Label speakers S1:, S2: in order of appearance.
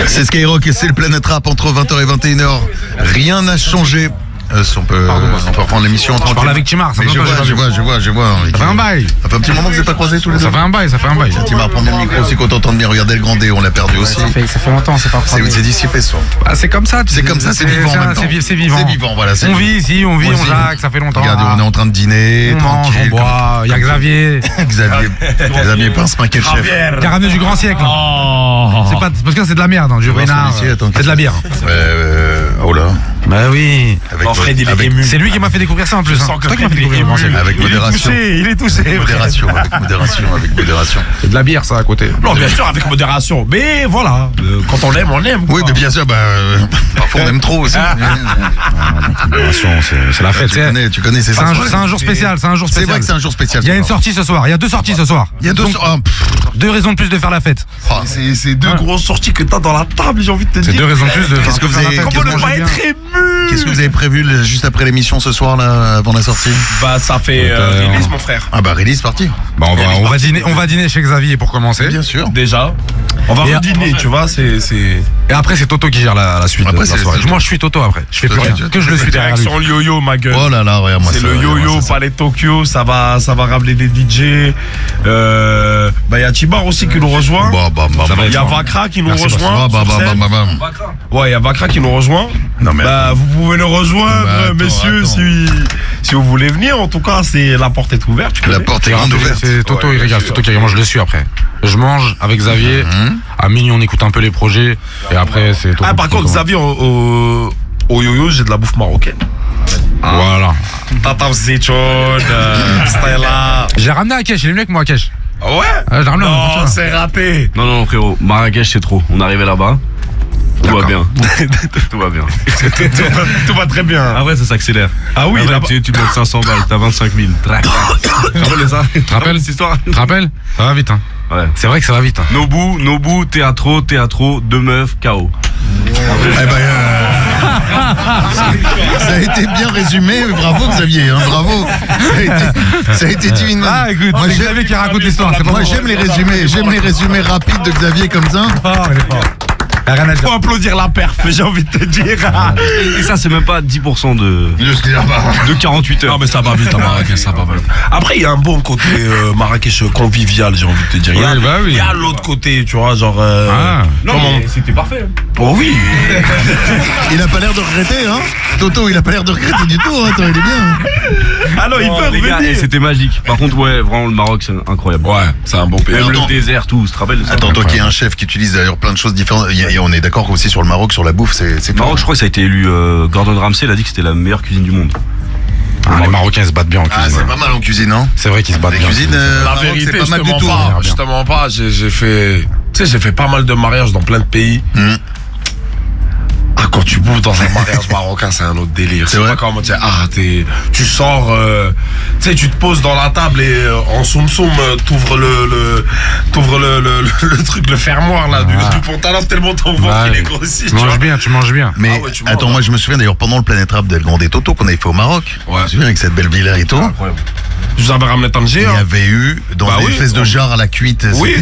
S1: C'est Skyrock et c'est le Planète Rap entre 20h et 21h. Rien n'a changé. On peut reprendre l'émission en tranquille.
S2: Je parle avec Timar, ça fait
S1: je vois.
S2: Ça fait un bail.
S1: Ça fait un petit moment que vous n'êtes pas croisés tous les deux.
S2: Ça fait un bail.
S1: Timar, prends bien le micro aussi qu'on t'entende bien. Regardez le Grandé, on l'a perdu aussi.
S3: Ça fait longtemps, c'est pas croisé.
S1: C'est dissipé ce soir.
S2: Ah, c'est comme ça.
S1: C'est comme ça, c'est vivant en même temps.
S2: C'est vivant.
S1: C'est vivant, voilà.
S2: On vit ici, on jacque, ça fait longtemps.
S1: Regardez, on est en train de dîner,
S2: on mange, on boit. Il y a Xavier.
S1: Xavier Pince-Pain, quel chef.
S2: Qui a ramené du grand siècle. C'est pas parce que c'est de la merde, du renard. C'est de la bière.
S1: Oh là.
S2: Bah oui.
S4: Fred, il est ému.
S2: C'est lui qui m'a fait découvrir ça en plus.
S4: C'est toi qui m'as fait découvrir ça.
S1: Avec modération.
S4: Il est touché.
S1: Avec modération.
S2: C'est de la bière ça à côté.
S4: Non, bien sûr, avec modération. Mais voilà, quand on aime, on aime.
S1: Oui, mais bien sûr, parfois on aime trop aussi.
S2: Modération, c'est la fête.
S1: Tu connais, c'est
S2: ça. C'est un jour spécial.
S1: C'est vrai que c'est un jour spécial.
S2: Il y a une sortie ce soir. Il y a 2 sorties ce soir.
S1: Il y a 2
S2: 2 raisons de plus de faire la fête.
S4: C'est 2 grosses sorties que t'as dans la table, j'ai envie de te dire.
S2: C'est 2 raisons de plus de
S1: Qu'est-ce que vous avez
S4: Comment ne pas être ému?
S1: Qu'est-ce que vous avez prévu juste après l'émission ce soir là, avant la sortie?
S4: Bah ça fait release mon frère.
S1: Ah bah release parti.
S2: Bah on va dîner chez Xavier pour commencer.
S1: Bien sûr.
S4: Déjà. On va redîner, tu vois, c'est.
S2: Et après c'est Toto qui gère la suite de la soirée. Moi je suis Toto après. Je fais plus rien. Que je le suis derrière lui.
S4: Sur le yo-yo ma gueule.
S1: Oh là là, regarde moi.
S4: C'est le yo-yo, Palais Tokyo, ça va ramener des DJ. Bah il y a Tibar aussi qui nous rejoint. Il y a Vakra qui nous rejoint. Ouais, il y a Vakra qui nous rejoint.
S1: Non mais
S4: vous pouvez le rejoindre, messieurs, si vous voulez venir. En tout cas, la porte est ouverte.
S1: La porte est grande ouverte.
S2: C'est Toto, il regarde. Toto qui regarde. Moi, je le suis après. Je mange avec Xavier. À minuit, on écoute un peu les projets. Et après, c'est Toto.
S4: Ah, par contre, Xavier, au yo-yo, j'ai de la bouffe marocaine.
S2: Voilà.
S4: Tata Zichon, Stella.
S2: J'ai ramené Akesh, il est venu avec moi, Akesh.
S4: Ouais? Non, c'est raté.
S5: Non, frérot. Marrakech, c'est trop. On est arrivé là-bas. Tout va bien. Tout va bien.
S4: Tout va très bien.
S5: Ah ouais, ça s'accélère.
S4: Ah oui,
S5: là tu donnes 500 balles, t'as 25 000. Tu te rappelles cette histoire?
S2: Tu te rappelles? Ça va vite, hein.
S5: Ouais.
S2: C'est vrai que ça va vite. Hein.
S5: Nobu, théâtro, 2 meufs, KO.
S1: Ça a été bien résumé, bravo Xavier, hein, bravo. Ça a été divinement.
S2: Ah écoute, moi Xavier qui raconte l'histoire.
S1: Moi j'aime les résumés rapides de Xavier comme ça.
S2: Il est fort.
S4: Faut applaudir la perf, j'ai envie de te dire.
S5: Et ça, c'est même pas 10% de 48 heures.
S4: Non, mais ça va vite à Marrakech, ça va vite. Après, il y a un bon côté Marrakech convivial, j'ai envie de te dire. Il y a l'autre côté, tu vois, genre.
S5: Non, mais c'était parfait.
S4: Oh oui.
S1: Il a pas l'air de regretter, hein. Toto, il a pas l'air de regretter du tout, hein. Attends, il est bien.
S4: Ah non, il peut
S5: revenir. C'était magique. Par contre, ouais, vraiment, le Maroc, c'est incroyable.
S4: Ouais, c'est un bon pays.
S5: Même le désert, tout, tu te rappelles?
S1: Attends, toi qui es un chef qui utilise d'ailleurs plein de choses différentes. Et on est d'accord aussi sur le Maroc, sur la bouffe, c'est
S5: Maroc, je crois que ça a été élu. Gordon Ramsay, il a dit que c'était la meilleure cuisine du monde.
S2: Les Marocains se battent bien en cuisine.
S1: C'est pas mal en cuisine, hein.
S2: C'est vrai qu'ils se battent bien.
S4: La vérité, c'est pas mal du tout. Justement pas. J'ai fait pas mal de mariages dans plein de pays. Ah, quand tu bouffes dans un mariage marocain, c'est un autre délire.
S1: C'est vrai.
S4: Pas comment dire. Tu sors, tu sais, tu te poses dans la table et en soum-soum, t'ouvres le truc, le fermoir là du pantalon tellement ton ventre il est grossi.
S2: Tu manges bien.
S1: Mais attends, moi je me souviens d'ailleurs pendant le Planète Rap d'El Grande et Toto qu'on avait fait au Maroc. Je me souviens avec cette belle villa et tout.
S4: Je vous avais ramené Tanger.
S1: Il y avait eu dans des espèces de jarres à la cuite.
S4: Oui.